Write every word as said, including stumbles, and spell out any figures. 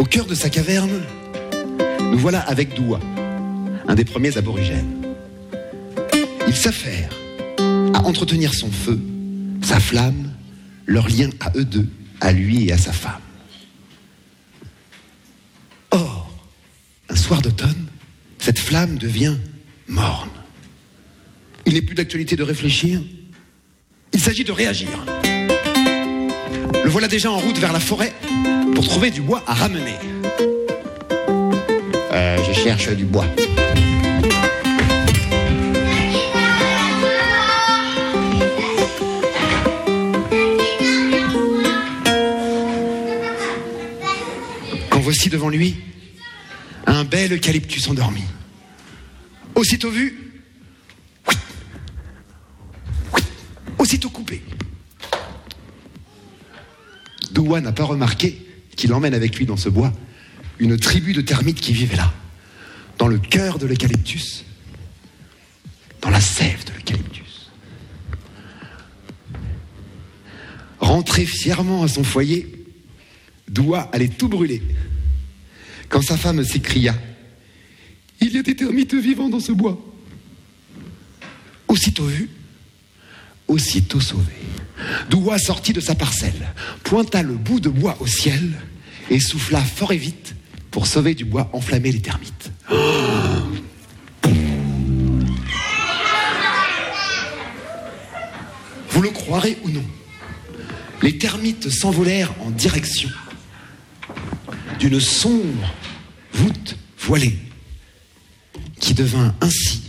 Au cœur de sa caverne, nous voilà avec Doua, un des premiers aborigènes. Il s'affaire à entretenir son feu, sa flamme, leur lien à eux deux, à lui et à sa femme. Or, un soir d'automne, cette flamme devient morne. Il n'est plus d'actualité de réfléchir, il s'agit de réagir. Le voilà déjà en route vers la forêt pour trouver du bois à ramener. Euh, je cherche du bois. Quand voici devant lui un bel eucalyptus endormi. Aussitôt vu, aussitôt coupé. Doua n'a pas remarqué qu'il emmène avec lui dans ce bois une tribu de termites qui vivait là, dans le cœur de l'eucalyptus, dans la sève de l'eucalyptus. Rentré fièrement à son foyer, Doua allait tout brûler, quand sa femme s'écria « Il y a des termites vivants dans ce bois !» Aussitôt vu, aussitôt sauvé. Doua sortit de sa parcelle, pointa le bout de bois au ciel et souffla fort et vite pour sauver du bois enflammé les termites. Vous le croirez ou non, les termites s'envolèrent en direction d'une sombre voûte voilée qui devint ainsi